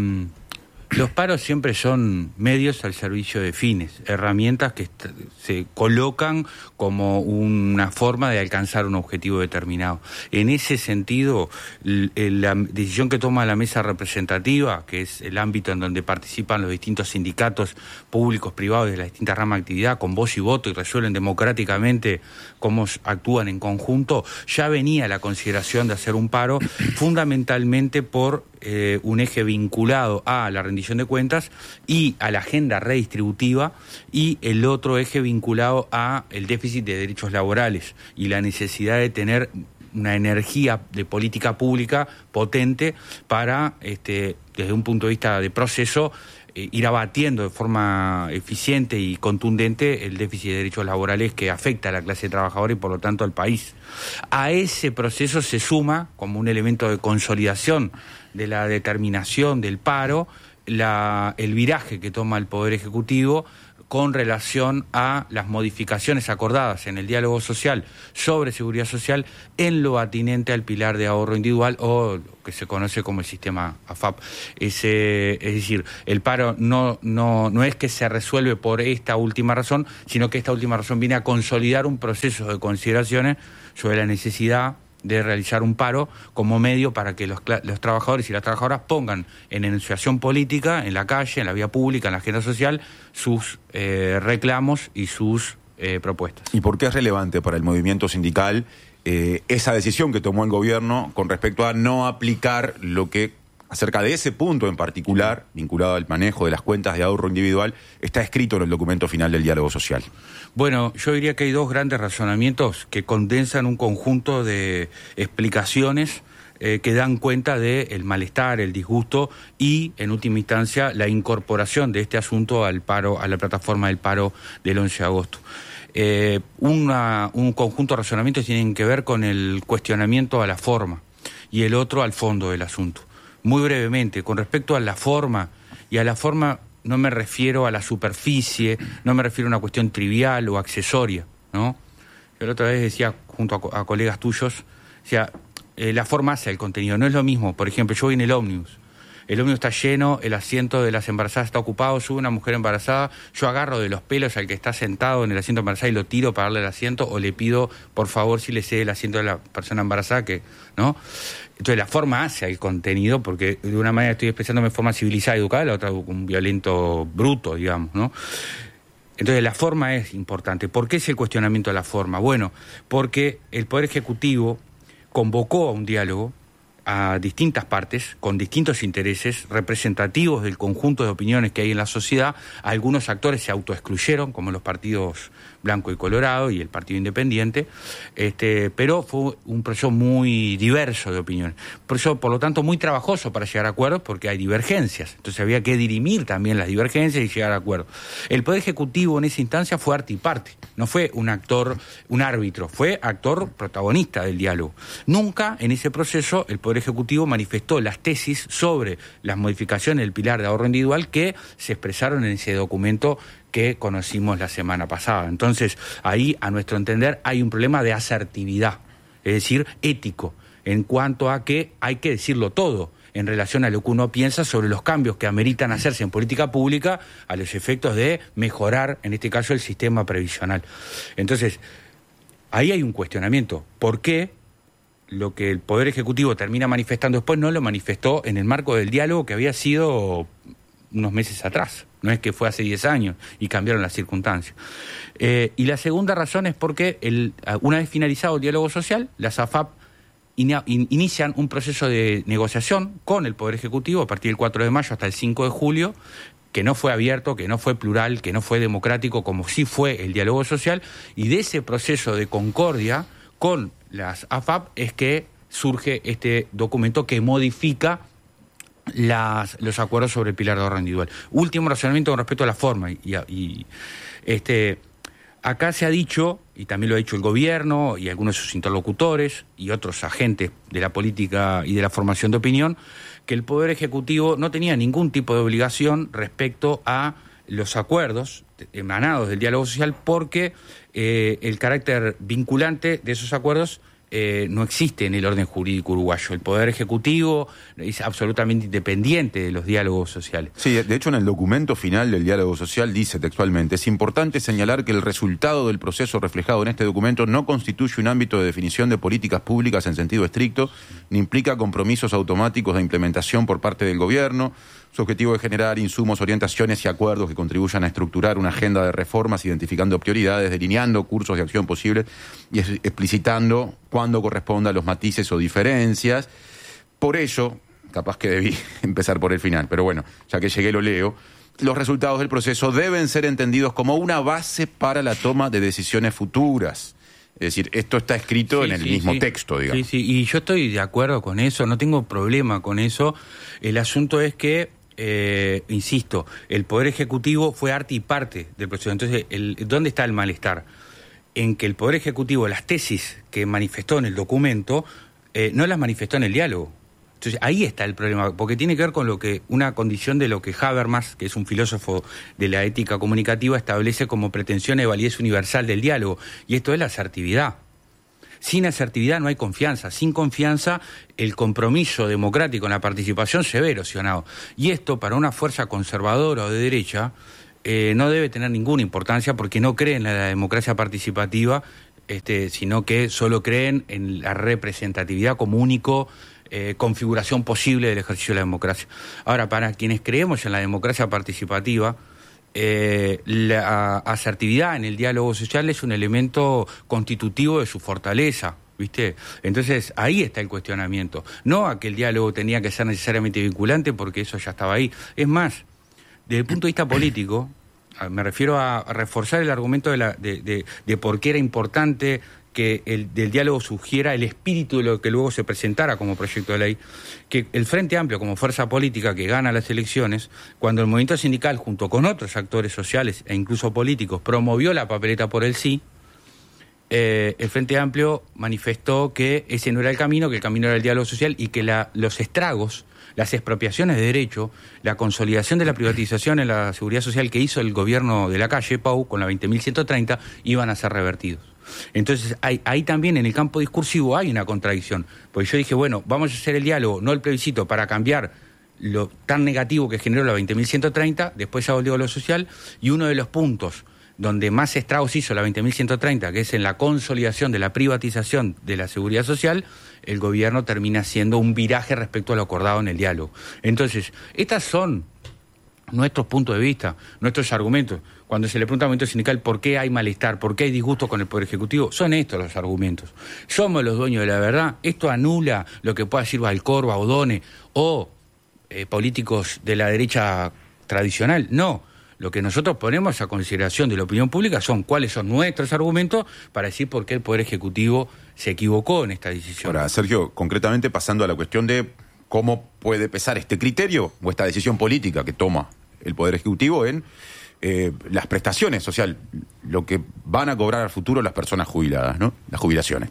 los paros siempre son medios al servicio de fines, herramientas que se colocan como una forma de alcanzar un objetivo determinado. En ese sentido, la decisión que toma la mesa representativa, que es el ámbito en donde participan los distintos sindicatos públicos, privados de las distintas ramas de actividad, con voz y voto y resuelven democráticamente cómo actúan en conjunto, ya venía la consideración de hacer un paro fundamentalmente por un eje vinculado a la rendición de cuentas y a la agenda redistributiva, y el otro eje vinculado a el déficit de derechos laborales y la necesidad de tener una energía de política pública potente para, desde un punto de vista de proceso, ir abatiendo de forma eficiente y contundente el déficit de derechos laborales que afecta a la clase trabajadora y por lo tanto al país. A ese proceso se suma, como un elemento de consolidación de la determinación del paro, el viraje que toma el Poder Ejecutivo con relación a las modificaciones acordadas en el diálogo social sobre seguridad social en lo atinente al pilar de ahorro individual o lo que se conoce como el sistema AFAP. Es decir, el paro no es que se resuelve por esta última razón, sino que esta última razón viene a consolidar un proceso de consideraciones sobre la necesidad de realizar un paro como medio para que los trabajadores y las trabajadoras pongan en enunciación política, en la calle, en la vía pública, en la agenda social, sus reclamos y sus propuestas. ¿Y por qué es relevante para el movimiento sindical esa decisión que tomó el gobierno con respecto a no aplicar lo que acerca de ese punto en particular, vinculado al manejo de las cuentas de ahorro individual, está escrito en el documento final del diálogo social? Bueno, yo diría que hay dos grandes razonamientos que condensan un conjunto de explicaciones que dan cuenta del malestar, el disgusto y, en última instancia, la incorporación de este asunto al paro, a la plataforma del paro del 11 de agosto. Un conjunto de razonamientos tienen que ver con el cuestionamiento a la forma y el otro al fondo del asunto. Muy brevemente, con respecto a la forma, y a la forma no me refiero a la superficie, no me refiero a una cuestión trivial o accesoria, ¿no? Yo la otra vez decía, junto a colegas tuyos, decía, la forma hace el contenido, no es lo mismo. Por ejemplo, yo voy en el ómnibus está lleno, el asiento de las embarazadas está ocupado, sube una mujer embarazada, yo agarro de los pelos al que está sentado en el asiento embarazada y lo tiro para darle el asiento, o le pido, por favor, si le cede el asiento a la persona embarazada, ¿no? Entonces la forma hace el contenido, porque de una manera estoy expresándome de forma civilizada y educada, la otra un violento bruto, digamos, ¿no? Entonces la forma es importante. ¿Por qué es el cuestionamiento de la forma? Bueno, porque el Poder Ejecutivo convocó a un diálogo a distintas partes, con distintos intereses, representativos del conjunto de opiniones que hay en la sociedad. Algunos actores se autoexcluyeron, como los partidos Blanco y Colorado y el Partido Independiente, pero fue un proceso muy diverso de opiniones. Por lo tanto, muy trabajoso para llegar a acuerdos, porque hay divergencias. Entonces había que dirimir también las divergencias y llegar a acuerdos. El Poder Ejecutivo en esa instancia fue arte y parte. No fue un actor, un árbitro, fue actor protagonista del diálogo. Nunca en ese proceso el Poder Ejecutivo manifestó las tesis sobre las modificaciones del pilar de ahorro individual que se expresaron en ese documento que conocimos la semana pasada. Entonces, ahí, a nuestro entender, hay un problema de asertividad, es decir, ético, en cuanto a que hay que decirlo todo en relación a lo que uno piensa sobre los cambios que ameritan hacerse en política pública a los efectos de mejorar, en este caso, el sistema previsional. Entonces, ahí hay un cuestionamiento. ¿Por qué lo que el Poder Ejecutivo termina manifestando después no lo manifestó en el marco del diálogo que había sido unos meses atrás? No es que fue hace 10 años y cambiaron las circunstancias. Y la segunda razón es porque una vez finalizado el diálogo social, las AFAP inician un proceso de negociación con el Poder Ejecutivo a partir del 4 de mayo hasta el 5 de julio, que no fue abierto, que no fue plural, que no fue democrático, como sí fue el diálogo social, y de ese proceso de concordia con las AFAP es que surge este documento que modifica los acuerdos sobre el pilar de ahorro individual. Último razonamiento con respecto a la forma. Acá se ha dicho, y también lo ha dicho el gobierno y algunos de sus interlocutores y otros agentes de la política y de la formación de opinión, que el Poder Ejecutivo no tenía ningún tipo de obligación respecto a los acuerdos emanados del diálogo social, porque el carácter vinculante de esos acuerdos no existe en el orden jurídico uruguayo. El Poder Ejecutivo es absolutamente independiente de los diálogos sociales. Sí, de hecho en el documento final del diálogo social dice textualmente: es importante señalar que el resultado del proceso reflejado en este documento no constituye un ámbito de definición de políticas públicas en sentido estricto, ni implica compromisos automáticos de implementación por parte del gobierno. Su objetivo es generar insumos, orientaciones y acuerdos que contribuyan a estructurar una agenda de reformas, identificando prioridades, delineando cursos de acción posibles y explicitando cuándo corresponda los matices o diferencias. Por ello, capaz que debí empezar por el final, pero bueno, ya que llegué lo leo. Los resultados del proceso deben ser entendidos como una base para la toma de decisiones futuras. Es decir, esto está escrito en el mismo texto, digamos. Sí, y yo estoy de acuerdo con eso, no tengo problema con eso. El asunto es que, insisto, el Poder Ejecutivo fue arte y parte del proceso. Entonces, ¿dónde está el malestar? En que el Poder Ejecutivo, las tesis que manifestó en el documento, no las manifestó en el diálogo. Entonces, ahí está el problema, porque tiene que ver con una condición de lo que Habermas, que es un filósofo de la ética comunicativa, establece como pretensión de validez universal del diálogo, y esto es la asertividad. Sin asertividad no hay confianza. Sin confianza, el compromiso democrático en la participación se ve erosionado. Y esto, para una fuerza conservadora o de derecha, no debe tener ninguna importancia, porque no creen en la democracia participativa, sino que solo creen en la representatividad como único configuración posible del ejercicio de la democracia. Ahora, para quienes creemos en la democracia participativa, la asertividad en el diálogo social es un elemento constitutivo de su fortaleza, ¿Viste? Entonces, ahí está el cuestionamiento. No a que el diálogo tenía que ser necesariamente vinculante, porque eso ya estaba ahí. Es más, desde el punto de vista político, me refiero a reforzar el argumento de por qué era importante que del diálogo surgiera el espíritu de lo que luego se presentara como proyecto de ley, que el Frente Amplio, como fuerza política que gana las elecciones, cuando el movimiento sindical, junto con otros actores sociales e incluso políticos, promovió la papeleta por el sí, el Frente Amplio manifestó que ese no era el camino, que el camino era el diálogo social y que los estragos, las expropiaciones de derecho, la consolidación de la privatización en la seguridad social que hizo el gobierno de Lacalle Pou con la 20.130 iban a ser revertidos. Entonces, ahí también en el campo discursivo hay una contradicción. Porque yo dije, bueno, vamos a hacer el diálogo, no el plebiscito, para cambiar lo tan negativo que generó la 20.130, después ya volvió a lo social, y uno de los puntos donde más estragos hizo la 20.130, que es en la consolidación de la privatización de la seguridad social, el gobierno termina haciendo un viraje respecto a lo acordado en el diálogo. Entonces, estas son nuestros puntos de vista, nuestros argumentos. Cuando se le pregunta al movimiento sindical por qué hay malestar, por qué hay disgusto con el Poder Ejecutivo, son estos los argumentos. Somos los dueños de la verdad. Esto anula lo que pueda decir Valcorba, O'Donnell o políticos de la derecha tradicional. No. Lo que nosotros ponemos a consideración de la opinión pública son cuáles son nuestros argumentos para decir por qué el Poder Ejecutivo se equivocó en esta decisión. Ahora, Sergio, concretamente pasando a la cuestión de cómo puede pesar este criterio o esta decisión política que toma el Poder Ejecutivo en las prestaciones, o sea, lo que van a cobrar al futuro las personas jubiladas, ¿no? Las jubilaciones.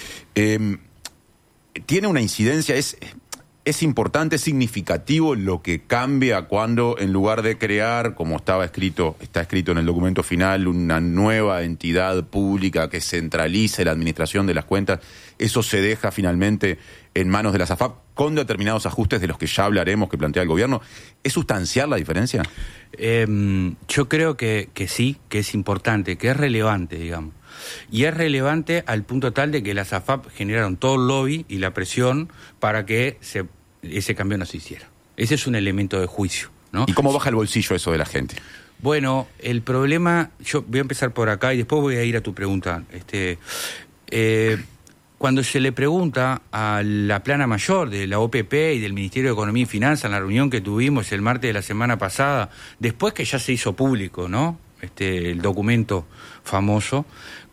Tiene una incidencia, es importante, es significativo lo que cambia cuando en lugar de crear, como está escrito en el documento final, una nueva entidad pública que centralice la administración de las cuentas, eso se deja finalmente en manos de las AFAP con determinados ajustes de los que ya hablaremos que plantea el gobierno. ¿Es sustancial la diferencia? Yo creo que sí, que es importante, que es relevante, digamos. Y es relevante al punto tal de que las AFAP generaron todo el lobby y la presión para que ese cambio no se hiciera. Ese es un elemento de juicio, ¿no? ¿Y cómo baja el bolsillo eso de la gente? Bueno, el problema, yo voy a empezar por acá y después voy a ir a tu pregunta. Cuando se le pregunta a la plana mayor de la OPP y del Ministerio de Economía y Finanzas en la reunión que tuvimos el martes de la semana pasada, después que ya se hizo público, ¿no? El documento famoso,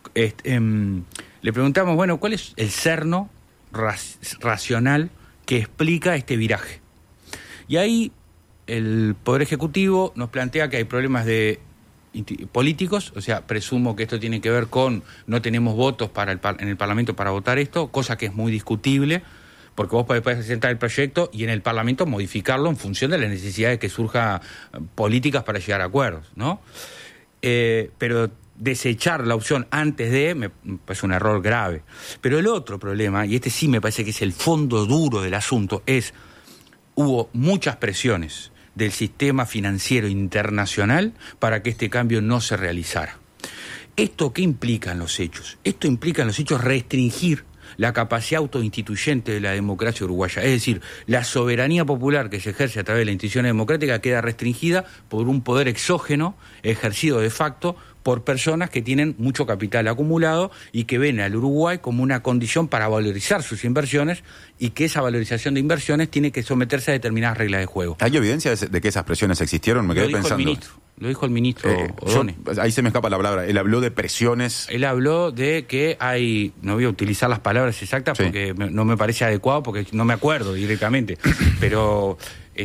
le preguntamos, bueno, ¿cuál es el cerno racional que explica este viraje? Y ahí el Poder Ejecutivo nos plantea que hay problemas políticos, o sea, presumo que esto tiene que ver con no tenemos votos en el Parlamento para votar esto, cosa que es muy discutible, porque vos podés presentar el proyecto y en el Parlamento modificarlo en función de las necesidades que surjan políticas para llegar a acuerdos, ¿no? Pero desechar la opción antes me parece un error grave. Pero el otro problema, y este sí me parece que es el fondo duro del asunto, hubo muchas presiones del sistema financiero internacional para que este cambio no se realizara. ¿Esto qué implica en los hechos? Esto implica en los hechos restringir la capacidad autoinstituyente de la democracia uruguaya. Es decir, la soberanía popular que se ejerce a través de la institución democrática queda restringida por un poder exógeno ejercido de facto por personas que tienen mucho capital acumulado y que ven al Uruguay como una condición para valorizar sus inversiones y que esa valorización de inversiones tiene que someterse a determinadas reglas de juego. ¿Hay evidencia de que esas presiones existieron? Me quedé pensando. Lo dijo el ministro O'Donnell. Ahí se me escapa la palabra. Él habló de presiones. Él habló de que hay, no voy a utilizar las palabras exactas porque no me parece adecuado, porque no me acuerdo directamente, pero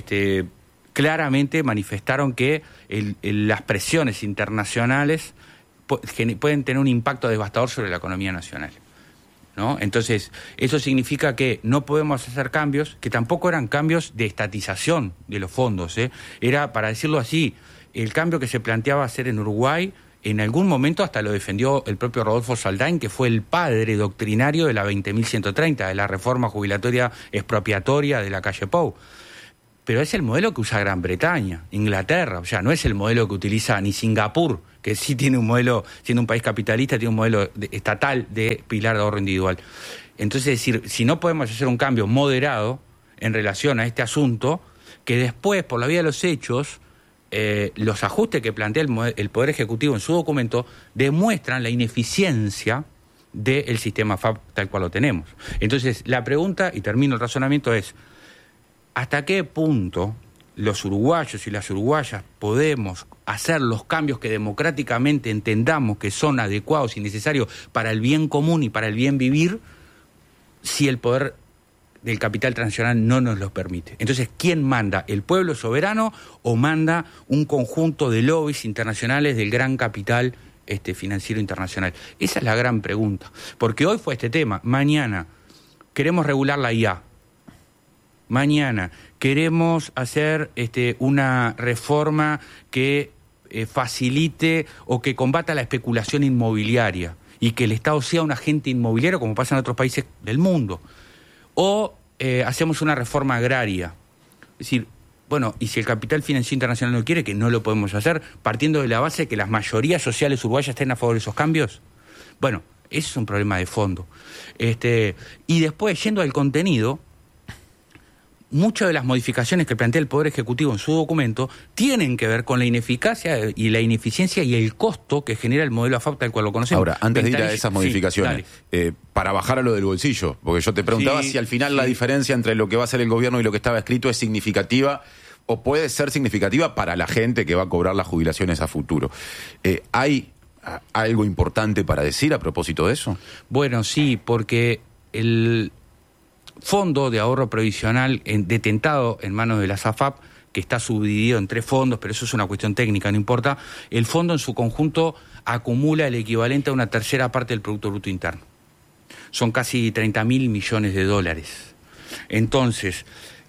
claramente manifestaron que las presiones internacionales pueden tener un impacto devastador sobre la economía nacional, ¿no? Entonces, eso significa que no podemos hacer cambios, que tampoco eran cambios de estatización de los fondos, Era, para decirlo así, el cambio que se planteaba hacer en Uruguay, en algún momento hasta lo defendió el propio Rodolfo Saldain, que fue el padre doctrinario de la 20.130, de la reforma jubilatoria expropiatoria de Lacalle Pou. Pero es el modelo que usa Gran Bretaña, Inglaterra, o sea, no es el modelo que utiliza ni Singapur, que sí tiene un modelo, siendo un país capitalista, tiene un modelo estatal de pilar de ahorro individual. Entonces, es decir, si no podemos hacer un cambio moderado en relación a este asunto, que después, por la vía de los hechos, los ajustes que plantea el Poder Ejecutivo en su documento demuestran la ineficiencia del sistema AFAP tal cual lo tenemos. Entonces, la pregunta, y termino el razonamiento, es ¿hasta qué punto los uruguayos y las uruguayas podemos hacer los cambios que democráticamente entendamos que son adecuados y necesarios para el bien común y para el bien vivir, si el poder del capital transnacional no nos los permite? Entonces, ¿quién manda? ¿El pueblo soberano o manda un conjunto de lobbies internacionales del gran capital financiero internacional? Esa es la gran pregunta. Porque hoy fue este tema. Mañana queremos regular la IA. Mañana queremos hacer una reforma que facilite o que combata la especulación inmobiliaria y que el Estado sea un agente inmobiliario como pasa en otros países del mundo. O hacemos una reforma agraria. Es decir, bueno, y si el capital financiero internacional no quiere, que no lo podemos hacer, partiendo de la base de que las mayorías sociales uruguayas estén a favor de esos cambios. Bueno, ese es un problema de fondo. Y después, yendo al contenido, muchas de las modificaciones que plantea el Poder Ejecutivo en su documento tienen que ver con la ineficacia y la ineficiencia y el costo que genera el modelo AFAP tal cual lo conocemos. Ahora, antes de ir a esas modificaciones, para bajar a lo del bolsillo, porque yo te preguntaba si al final la diferencia entre lo que va a hacer el gobierno y lo que estaba escrito es significativa o puede ser significativa para la gente que va a cobrar las jubilaciones a futuro. ¿Hay algo importante para decir a propósito de eso? Bueno, sí, porque el Fondo de Ahorro Previsional detentado en manos de la AFAP, que está subdividido en 3 fondos, pero eso es una cuestión técnica, no importa. El fondo en su conjunto acumula el equivalente a una tercera parte del Producto Bruto Interno. Son casi 30.000 millones de dólares. Entonces,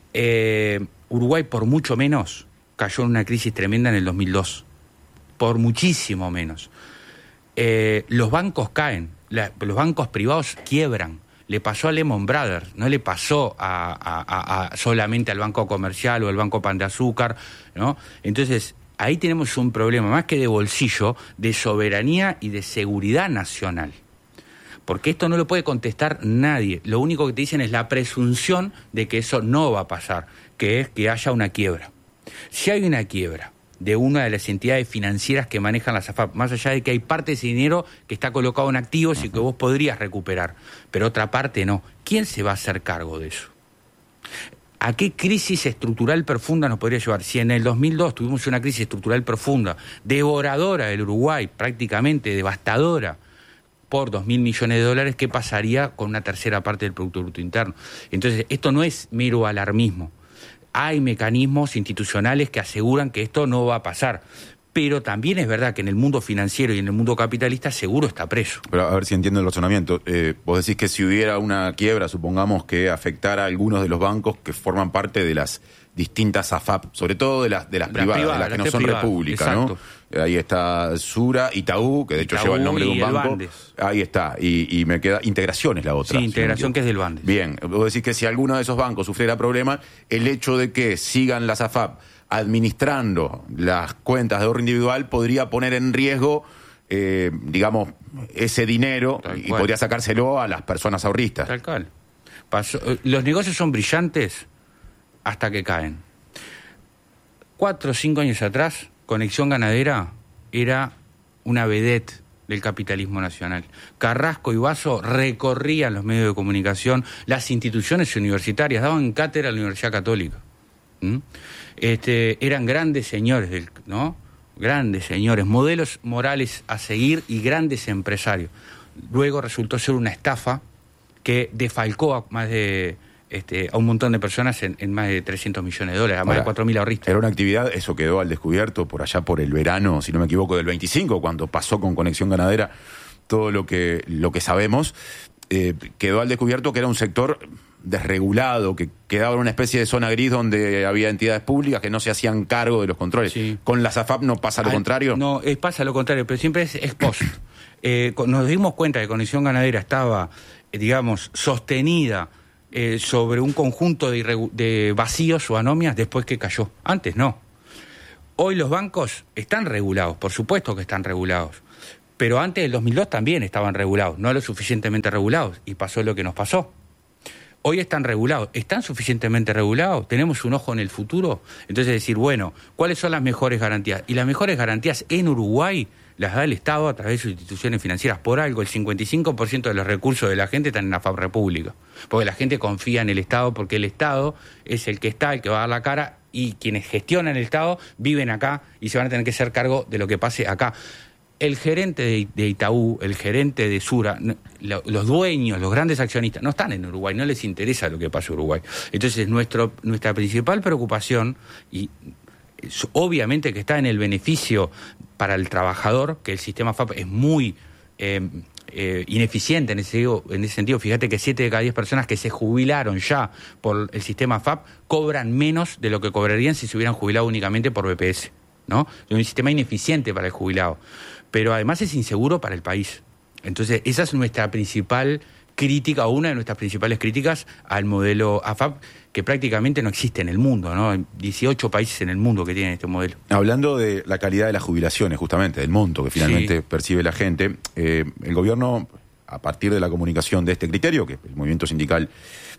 Uruguay por mucho menos cayó en una crisis tremenda en el 2002. Por muchísimo menos. Los bancos caen, los bancos privados quiebran. Le pasó a Lehman Brothers, no le pasó solamente al Banco Comercial o al Banco Pan de Azúcar, ¿no? Entonces, ahí tenemos un problema, más que de bolsillo, de soberanía y de seguridad nacional. Porque esto no lo puede contestar nadie. Lo único que te dicen es la presunción de que eso no va a pasar, que es que haya una quiebra. Si hay una quiebra de una de las entidades financieras que manejan las AFAP, más allá de que hay parte de ese dinero que está colocado en activos y que vos podrías recuperar, pero otra parte no. ¿Quién se va a hacer cargo de eso? ¿A qué crisis estructural profunda nos podría llevar? Si en el 2002 tuvimos una crisis estructural profunda, devoradora del Uruguay, prácticamente devastadora, por 2.000 millones de dólares, ¿qué pasaría con una tercera parte del Producto Bruto Interno? Entonces, esto no es mero alarmismo. Hay mecanismos institucionales que aseguran que esto no va a pasar. Pero también es verdad que en el mundo financiero y en el mundo capitalista seguro está preso. Pero a ver si entiendo el razonamiento. Vos decís que si hubiera una quiebra, supongamos que afectara a algunos de los bancos que forman parte de las distintas AFAP, sobre todo de las privadas, de las que no son repúblicas, ¿no? Ahí está Sura, Itaú, que de hecho lleva el nombre de un banco. Ahí está, y me queda Integración es la otra. Sí, Integración, que es del Bandes. Bien, vos decís que si alguno de esos bancos sufriera problemas, el hecho de que sigan las AFAP administrando las cuentas de ahorro individual podría poner en riesgo, digamos, ese dinero y podría sacárselo a las personas ahorristas. Tal cual. Los negocios son brillantes hasta que caen. 4 o 5 años atrás, Conexión Ganadera era una vedette del capitalismo nacional. Carrasco y Basso recorrían los medios de comunicación, las instituciones universitarias, daban cátedra a la Universidad Católica. Eran grandes señores, ¿no? Grandes señores, modelos morales a seguir y grandes empresarios. Luego resultó ser una estafa que defalcó a más de a un montón de personas en más de 300 millones de dólares, a más de 4.000 ahorristas. Era una actividad, eso quedó al descubierto por allá por el verano, si no me equivoco, del 25, cuando pasó con Conexión Ganadera todo lo que sabemos, quedó al descubierto que era un sector desregulado, que quedaba en una especie de zona gris donde había entidades públicas que no se hacían cargo de los controles. Sí. ¿Con la AFAP no pasa lo contrario? No, pasa lo contrario, pero siempre es post. Nos dimos cuenta que Conexión Ganadera estaba, digamos, sostenida sobre un conjunto de vacíos o anomias después que cayó. Antes no. Hoy los bancos están regulados, por supuesto que están regulados, pero antes del 2002 también estaban regulados, no lo suficientemente regulados, y pasó lo que nos pasó. Hoy están regulados. ¿Están suficientemente regulados? ¿Tenemos un ojo en el futuro? Entonces decir, bueno, ¿cuáles son las mejores garantías? Y las mejores garantías en Uruguay las da el Estado a través de sus instituciones financieras. Por algo, el 55% de los recursos de la gente están en la AFAP República. Porque la gente confía en el Estado, porque el Estado es el que está, el que va a dar la cara, y quienes gestionan el Estado viven acá y se van a tener que hacer cargo de lo que pase acá. El gerente de Itaú, el gerente de Sura, los dueños, los grandes accionistas, no están en Uruguay, no les interesa lo que pasa en Uruguay. Entonces, nuestra principal preocupación, y obviamente que está en el beneficio para el trabajador, que el sistema AFAP es muy ineficiente en ese sentido. Fíjate que 7 de cada 10 personas que se jubilaron ya por el sistema AFAP cobran menos de lo que cobrarían si se hubieran jubilado únicamente por BPS, ¿no? Es un sistema ineficiente para el jubilado, pero además es inseguro para el país. Entonces, esa es nuestra principal crítica, o una de nuestras principales críticas al modelo AFAP, que prácticamente no existe en el mundo, ¿no? Hay 18 países en el mundo que tienen este modelo. Hablando de la calidad de las jubilaciones, justamente, del monto que finalmente percibe la gente, el gobierno, a partir de la comunicación de este criterio, que el movimiento sindical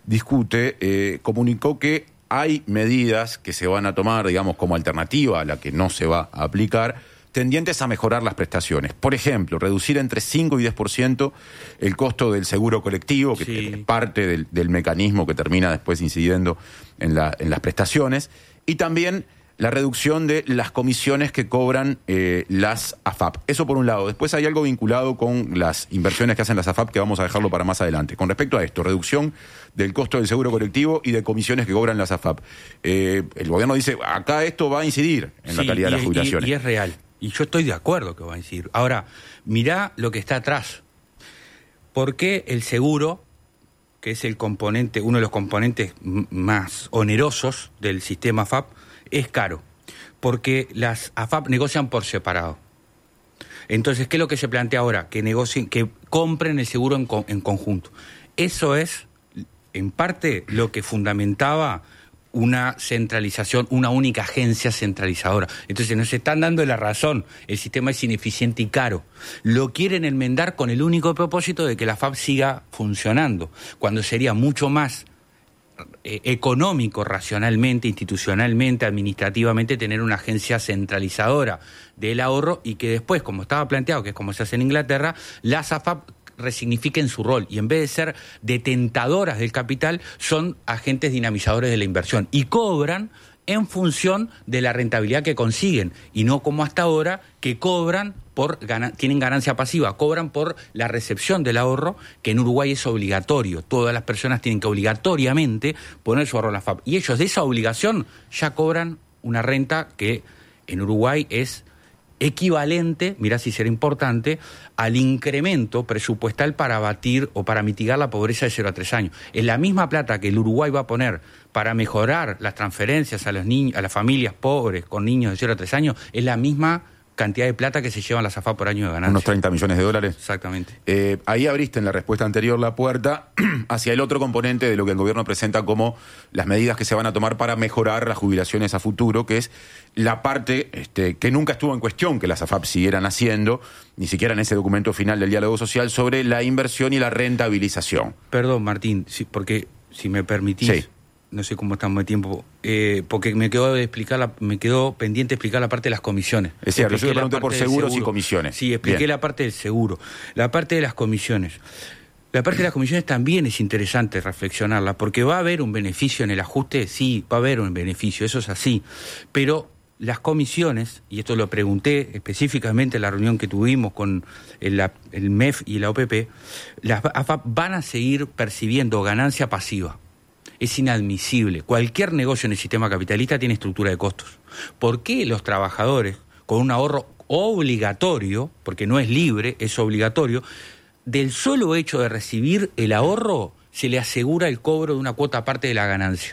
discute, comunicó que hay medidas que se van a tomar, digamos, como alternativa a la que no se va a aplicar, tendientes a mejorar las prestaciones. Por ejemplo, reducir entre 5 y 10% el costo del seguro colectivo, que es parte del mecanismo que termina después incidiendo en las prestaciones, y también la reducción de las comisiones que cobran las AFAP. Eso por un lado. Después hay algo vinculado con las inversiones que hacen las AFAP, que vamos a dejarlo para más adelante. Con respecto a esto, reducción del costo del seguro colectivo y de comisiones que cobran las AFAP. El gobierno dice, acá esto va a incidir en la calidad de las jubilaciones. Y es real. Y yo estoy de acuerdo que va a incidir. Ahora, mirá lo que está atrás. ¿Por qué el seguro, que es uno de los componentes más onerosos del sistema AFAP, es caro? Porque las AFAP negocian por separado. Entonces, ¿qué es lo que se plantea ahora? Que compren el seguro en conjunto. Eso es, en parte, lo que fundamentaba una centralización, una única agencia centralizadora. Entonces nos están dando la razón, el sistema es ineficiente y caro. Lo quieren enmendar con el único propósito de que la AFAP siga funcionando, cuando sería mucho más económico, racionalmente, institucionalmente, administrativamente, tener una agencia centralizadora del ahorro, y que después, como estaba planteado, que es como se hace en Inglaterra, las AFAP resignifiquen su rol y en vez de ser detentadoras del capital, son agentes dinamizadores de la inversión y cobran en función de la rentabilidad que consiguen, y no como hasta ahora, que cobran tienen ganancia pasiva, cobran por la recepción del ahorro, que en Uruguay es obligatorio. Todas las personas tienen que obligatoriamente poner su ahorro en la AFAP, y ellos de esa obligación ya cobran una renta que en Uruguay es equivalente, mirá si será importante, al incremento presupuestal para abatir o para mitigar la pobreza de 0 a 3 años. Es la misma plata que el Uruguay va a poner para mejorar las transferencias a los niños, a las familias pobres con niños de 0 a 3 años, es la misma cantidad de plata que se llevan las AFAP por año de ganancia. Unos 30 millones de dólares. Exactamente. Ahí abriste en la respuesta anterior la puerta hacia el otro componente de lo que el gobierno presenta como las medidas que se van a tomar para mejorar las jubilaciones a futuro, que es la parte que nunca estuvo en cuestión que las AFAP siguieran haciendo, ni siquiera en ese documento final del diálogo social, sobre la inversión y la rentabilización. Perdón, Martín, porque si me permitís... Sí. No sé cómo estamos de tiempo, porque me quedó pendiente explicar la parte de las comisiones. Es cierto, yo le pregunté por seguros y comisiones. Sí, expliqué la parte del seguro. La parte de las comisiones. La parte de las comisiones también es interesante reflexionarla, porque va a haber un beneficio en el ajuste, sí, va a haber un beneficio, eso es así. Pero las comisiones, y esto lo pregunté específicamente en la reunión que tuvimos con el MEF y la OPP, las AFAP van a seguir percibiendo ganancia pasiva. Es inadmisible. Cualquier negocio en el sistema capitalista tiene estructura de costos. ¿Por qué los trabajadores, con un ahorro obligatorio, porque no es libre, es obligatorio, del solo hecho de recibir el ahorro, se le asegura el cobro de una cuota aparte de la ganancia?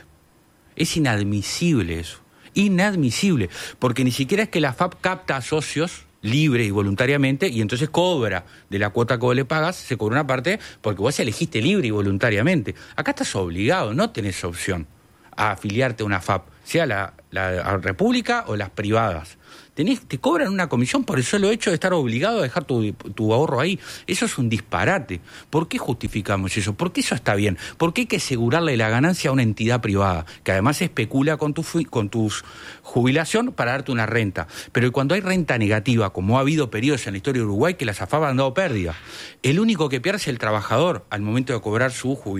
Es inadmisible eso. Inadmisible. Porque ni siquiera es que la AFAP capta a socios libre y voluntariamente, y entonces cobra de la cuota que vos le pagas, se cobra una parte porque vos elegiste libre y voluntariamente. Acá estás obligado, no tenés opción. a afiliarte a una AFAP, sea la República o las privadas. Te cobran una comisión por el solo hecho de estar obligado a dejar tu ahorro ahí. Eso es un disparate. ¿Por qué justificamos eso? ¿Por qué eso está bien? ¿Por qué hay que asegurarle la ganancia a una entidad privada que además especula con tu jubilación para darte una renta? Pero cuando hay renta negativa, como ha habido periodos en la historia de Uruguay que las AFAP han dado pérdida, el único que pierde es el trabajador al momento de cobrar su jubilación.